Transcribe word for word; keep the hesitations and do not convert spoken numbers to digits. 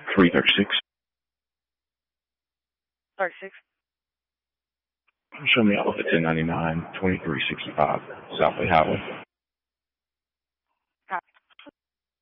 three thirty-six. thirty-six. Show me off at ten ninety-nine, twenty-three sixty-five, Southway Highway.